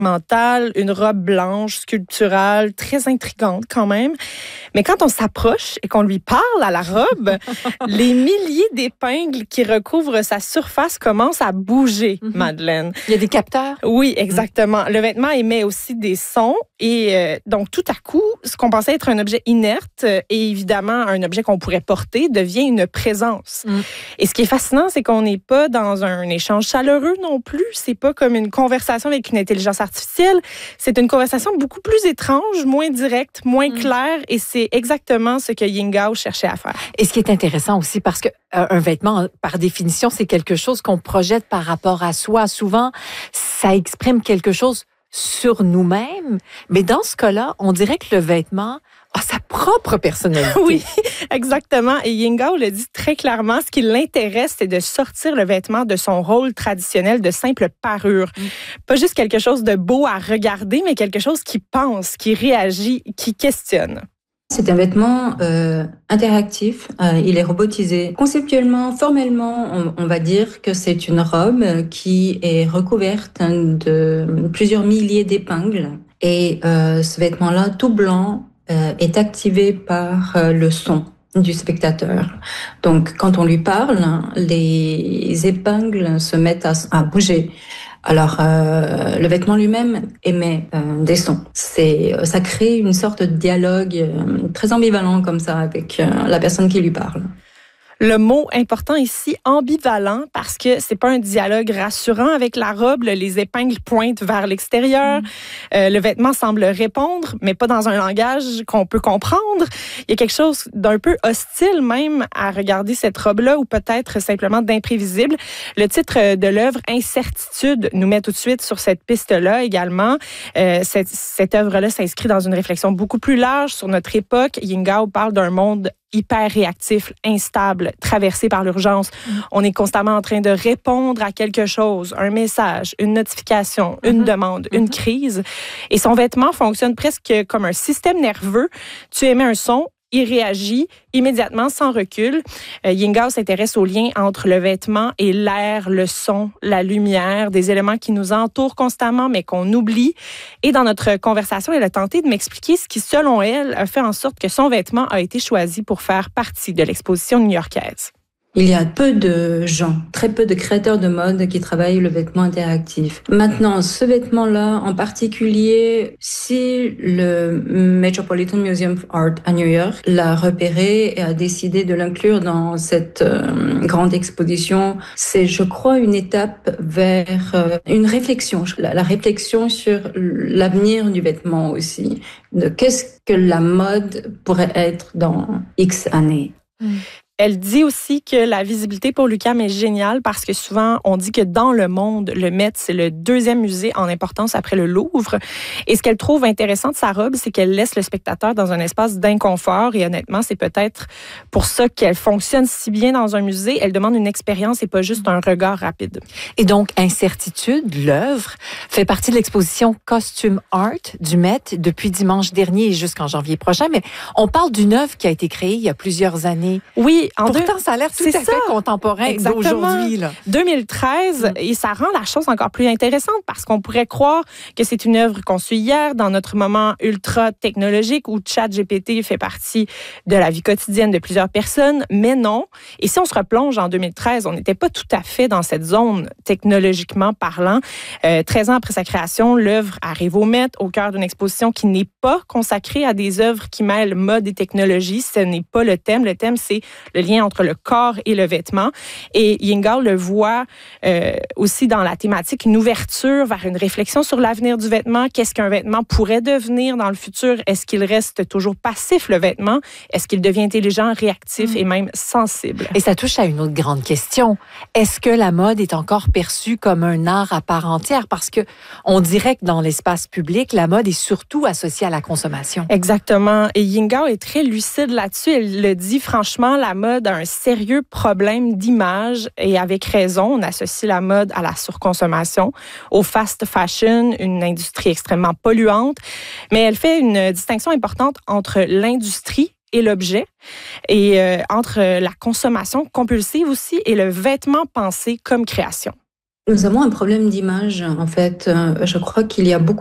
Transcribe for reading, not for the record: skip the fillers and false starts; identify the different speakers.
Speaker 1: mentale, une robe blanche, sculpturale, très intrigante quand même. Mais quand on s'approche et qu'on lui parle à la robe, les milliers d'épingles qui recouvrent sa surface commencent à bouger, Madeleine.
Speaker 2: Il y a des capteurs?
Speaker 1: Oui, exactement. Le vêtement émet aussi des sons et donc tout à coup, ce qu'on pensait être un objet inerte et évidemment un objet qu'on pourrait porter devient une présence. Et ce qui est fascinant, c'est qu'on n'est pas dans un échange chaleureux non plus. C'est pas comme une conversation avec une intelligence artificielle. C'est une conversation beaucoup plus étrange, moins directe, moins claire et c'est exactement ce que Yingao cherchait à faire.
Speaker 2: Et ce qui est intéressant aussi, parce que un vêtement, par définition, c'est quelque chose qu'on projette par rapport à soi. Souvent, ça exprime quelque chose sur nous-mêmes. Mais dans ce cas-là, on dirait que le vêtement a sa propre personnalité.
Speaker 1: Oui, exactement. Et Yingao le dit très clairement. Ce qui l'intéresse, c'est de sortir le vêtement de son rôle traditionnel de simple parure. Pas juste quelque chose de beau à regarder, mais quelque chose qui pense, qui réagit, qui questionne.
Speaker 3: C'est un vêtement interactif, il est robotisé. Conceptuellement, formellement, on va dire que c'est une robe qui est recouverte de plusieurs milliers d'épingles. Et ce vêtement-là, tout blanc, est activé par le son du spectateur. Donc, quand on lui parle, les épingles se mettent à bouger. Alors, le vêtement lui-même émet des sons. Ça crée une sorte de dialogue très ambivalent comme ça avec la personne qui lui parle.
Speaker 1: Le mot important ici, ambivalent, parce que c'est pas un dialogue rassurant avec la robe. Les épingles pointent vers l'extérieur. Le vêtement semble répondre, mais pas dans un langage qu'on peut comprendre. Il y a quelque chose d'un peu hostile même à regarder cette robe-là, ou peut-être simplement d'imprévisible. Le titre de l'œuvre, Incertitude, nous met tout de suite sur cette piste-là également. Cette œuvre-là s'inscrit dans une réflexion beaucoup plus large sur notre époque. Yingao parle d'un monde hyper réactif, instable, traversé par l'urgence. On est constamment en train de répondre à quelque chose, un message, une notification, une demande, une crise. Et son vêtement fonctionne presque comme un système nerveux. Tu émets un son, il réagit immédiatement, sans recul. Yingao s'intéresse au lien entre le vêtement et l'air, le son, la lumière, des éléments qui nous entourent constamment, mais qu'on oublie. Et dans notre conversation, elle a tenté de m'expliquer ce qui, selon elle, a fait en sorte que son vêtement a été choisi pour faire partie de l'exposition new-yorkaise.
Speaker 3: Il y a peu de gens, très peu de créateurs de mode qui travaillent le vêtement interactif. Maintenant, ce vêtement-là, en particulier, si le Metropolitan Museum of Art à New York l'a repéré et a décidé de l'inclure dans cette grande exposition, c'est, je crois, une étape vers une réflexion. La réflexion sur l'avenir du vêtement aussi. De qu'est-ce que la mode pourrait être dans X années.
Speaker 1: Elle dit aussi que la visibilité pour l'UQAM est géniale parce que souvent, on dit que dans le monde, le Met, c'est le deuxième musée en importance après le Louvre. Et ce qu'elle trouve intéressant de sa robe, c'est qu'elle laisse le spectateur dans un espace d'inconfort. Et honnêtement, c'est peut-être pour ça qu'elle fonctionne si bien dans un musée. Elle demande une expérience et pas juste un regard rapide.
Speaker 2: Et donc, Incertitude, l'œuvre, fait partie de l'exposition Costume Art du Met depuis dimanche dernier et jusqu'en janvier prochain. Mais on parle d'une œuvre qui a été créée il y a plusieurs années.
Speaker 1: Oui,
Speaker 2: pourtant, ça a l'air tout à fait contemporain d'aujourd'hui.
Speaker 1: 2013, et ça rend la chose encore plus intéressante parce qu'on pourrait croire que c'est une œuvre conçue hier dans notre moment ultra technologique où ChatGPT fait partie de la vie quotidienne de plusieurs personnes, mais non. Et si on se replonge en 2013, on n'était pas tout à fait dans cette zone technologiquement parlant. 13 ans après sa création, l'œuvre arrive au Met, au cœur d'une exposition qui n'est pas consacrée à des œuvres qui mêlent mode et technologie. Ce n'est pas le thème. Le thème, c'est le lien entre le corps et le vêtement. Et Yingao le voit aussi dans la thématique, une ouverture vers une réflexion sur l'avenir du vêtement. Qu'est-ce qu'un vêtement pourrait devenir dans le futur? Est-ce qu'il reste toujours passif, le vêtement? Est-ce qu'il devient intelligent, réactif et même sensible?
Speaker 2: Et ça touche à une autre grande question. Est-ce que la mode est encore perçue comme un art à part entière? Parce que on dirait que dans l'espace public, la mode est surtout associée à la consommation.
Speaker 1: Exactement. Et Yingao est très lucide là-dessus. Elle le dit franchement, la mode a un sérieux problème d'image et avec raison, on associe la mode à la surconsommation, au fast fashion, une industrie extrêmement polluante. Mais elle fait une distinction importante entre l'industrie et l'objet et entre la consommation compulsive aussi et le vêtement pensé comme création.
Speaker 3: Nous avons un problème d'image, en fait. Je crois qu'il y a beaucoup